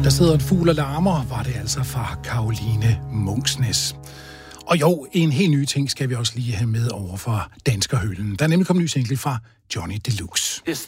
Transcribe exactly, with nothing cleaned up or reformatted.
Der sidder en fugl og larmer, var det altså fra Caroline Munksnes. Og jo, en helt ny ting skal vi også lige have med over for danskerhylden. Der er nemlig kommet ny single fra Johnny Deluxe.